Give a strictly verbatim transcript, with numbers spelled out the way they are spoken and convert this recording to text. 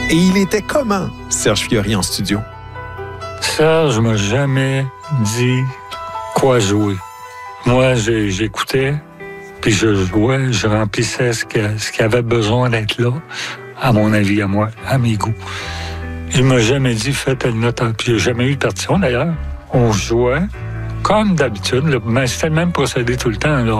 Et il était comment, Serge Fiori, en studio? Serge m'a jamais dit quoi jouer. Moi, j'ai, j'écoutais, puis je jouais, je remplissais ce, que, ce qui avait besoin d'être là, à mon avis, à moi, à mes goûts. Il m'a jamais dit « fais telle note », puis il n'y a jamais eu de partition d'ailleurs. On jouait comme d'habitude, là, mais c'était le même procédé tout le temps, là.